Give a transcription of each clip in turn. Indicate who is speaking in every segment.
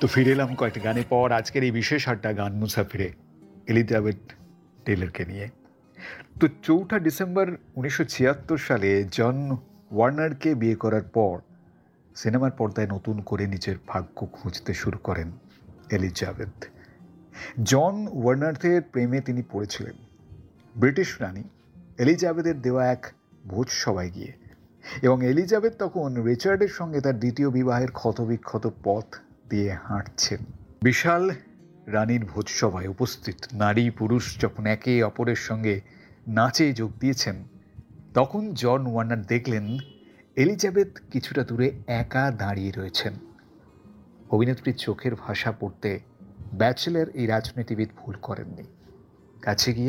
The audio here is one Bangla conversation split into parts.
Speaker 1: তো ফিরে এলাম কয়েকটা গানের পর আজকের এই বিশেষ আড্ডা গান মুসাফিরে এলিজাবেথ টেলরকে নিয়ে। তো 4 ডিসেম্বর 1976 সালে জন ওয়ার্নারকে বিয়ে করার পর সিনেমার পর্দায় নতুন করে নিজের ভাগ্য খুঁজতে শুরু করেন এলিজাবেথ। জন ওয়ার্নারের প্রেমে তিনি পড়েছিলেন ব্রিটিশ রানী এলিজাবেথের দেওয়া এক ভোজ সভায় গিয়ে, এবং এলিজাবেথ তখন রিচার্ডের সঙ্গে তার দ্বিতীয় বিবাহের ক্ষতবিক্ষত পথ দিয়ে হাঁটছেন। বিশাল রানীর ভোজসভায় উপস্থিত নারী পুরুষ যখন একে অপরের সঙ্গে নাচে যোগ দিয়েছেন, তখন জন ওয়ার্নার দেখলেন এলিজাবেথ কিছুটা দূরে একা দাঁড়িয়ে রয়েছেন। অভিনেত্রীর চোখের ভাষা পড়তে ব্যাচেলর এই রাজনীতিবিদ ভুল করেননি। কাছে গিয়ে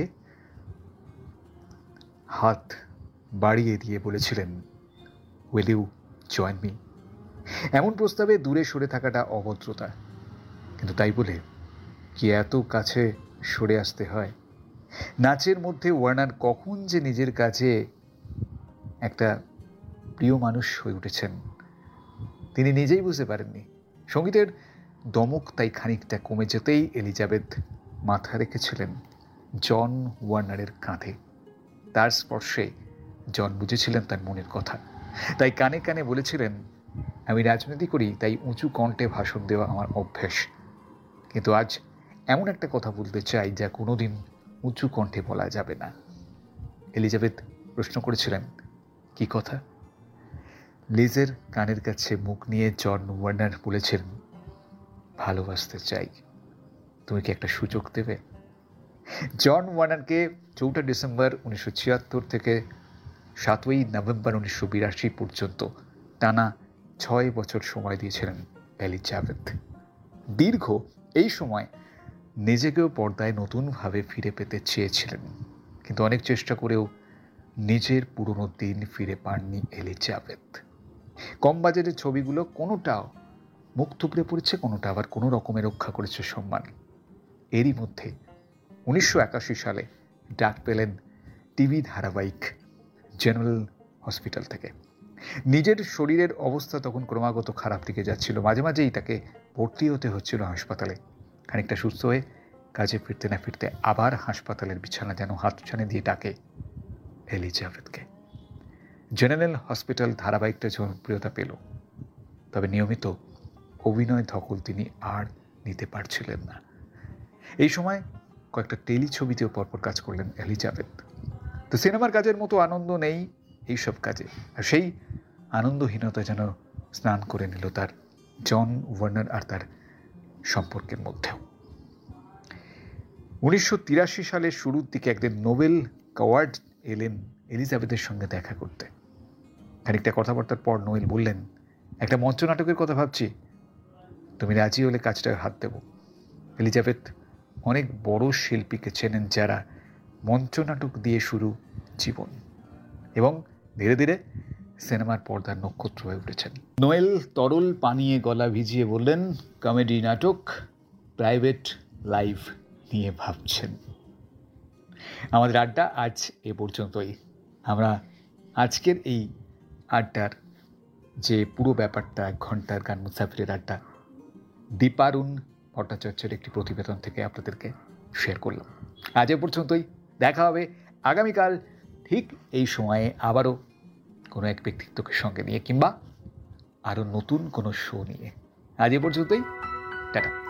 Speaker 1: হাত বাড়িয়ে দিয়ে বলেছিলেন, উইল ইউ জয়েন মি? এমন প্রস্তাবে দূরে সরে থাকাটা অভদ্রতা, কিন্তু তাই বলে কি এত কাছে সরে আসতে হয়? নাচের মধ্যে ওয়ার্নার কখন যে নিজের কাছে একটা প্রিয় মানুষ হয়ে উঠেছেন তিনি নিজেই বুঝতে পারেননি। সঙ্গীতের দমক তাই খানিকটা কমে যেতেই এলিজাবেথ মাথা রেখেছিলেন জন ওয়ার্নারের কাঁধে। তার স্পর্শে জন বুঝেছিলেন তার মনের কথা, তাই কানে কানে বলেছিলেন, আমি রাজনীতি করি তাই উঁচু কণ্ঠে ভাষণ দেওয়া আমার অভ্যেস, কিন্তু আজ এমন একটা কথা বলতে চাই যা কোনোদিন উঁচু কণ্ঠে বলা যাবে না। এলিজাবেথ প্রশ্ন করেছিলেন, কি কথা? লিজের কানের কাছে মুখ নিয়ে জন ওয়ার্নার বলেছিলেন, ভালোবাসতে চাই, তুমি কি একটা সুযোগ দেবে? জন ওয়ার্নারকে 4 ডিসেম্বর 1976 থেকে 7 নভেম্বর 1982 পর্যন্ত টানা 6 বছর সময় দিয়েছিলেন এলিজাবেথ। দীর্ঘ এই সময় নিজেকেও পর্দায় নতুনভাবে ফিরে পেতে চেয়েছিলেন, কিন্তু অনেক চেষ্টা করেও নিজের পুরনো দিন ফিরে পাননি এলিজাবেথ। কম বাজেটের ছবিগুলো কোনোটাও মুখ থুবড়ে পড়েছে, কোনোটা আবার কোনো রকমে রক্ষা করেছে সম্মান। এরই মধ্যে 1981 সালে ডাক পেলেন টিভি ধারাবাহিক জেনারেল হসপিটাল থেকে। নিজের শরীরের অবস্থা তখন ক্রমাগত খারাপ দিকে যাচ্ছিল, মাঝে মাঝেই তাকে ভর্তি হতে হচ্ছিল হাসপাতালে। খানিকটা সুস্থ হয়ে কাজে ফিরতে না ফিরতে আবার হাসপাতালের বিছানা যেন হাতছানি দিয়ে ডাকে এলিজাবেথকে। জেনারেল হসপিটাল ধারাবাহিকটা জনপ্রিয়তা পেল, তবে নিয়মিত অভিনয় ধকল তিনি আর নিতে পারছিলেন না। এই সময় কয়েকটা টেলিছবিতেও পরপর কাজ করলেন এলিজাবেথ। তো সিনেমার কাজের মতো আনন্দ নেই এইসব কাজে, আর সেই আনন্দহীনতা যেন স্নান করে নিল তার জন ওয়ার্নার আর তার সম্পর্কের মধ্যেও। 1983 সালের শুরুর দিকে একদিন নোবেল অ্যাওয়ার্ড এলেন এলিজাবেথের সঙ্গে দেখা করতে। খানিকটা কথাবার্তার পর নোয়েল বললেন, একটা মঞ্চনাটকের কথা ভাবছি, তুমি রাজি হলে কাজটায় হাত দেব। এলিজাবেথ অনেক বড় শিল্পীকে চেনেন যারা মঞ্চনাটক দিয়ে শুরু জীবন, এবং ধীরে ধীরে সিনেমার পর্দার নক্ষত্র হয়ে উঠেছেন। নোয়েল তরল পানিয়ে গলা ভিজিয়ে বললেন, কমেডি নাটক, প্রাইভেট লাইফ নিয়ে ভাবছেন। আমাদের আড্ডা আজ এ পর্যন্তই। আমরা আজকের এই আড্ডার যে পুরো ব্যাপারটা 1 ঘন্টার গান মুসাফিরের আড্ডা দীপারুণ ভট্টাচার্যের একটি প্রতিবেদন থেকে আপনাদেরকে শেয়ার করলাম। আজ এ পর্যন্তই, দেখা হবে আগামীকাল ঠিক এই সময়ে আবারও কোনো এক ব্যক্তিত্বকে সঙ্গে নিয়ে, কিংবা আরও নতুন কোনো শো নিয়ে। আজ এ পর্যন্তই, টাটা।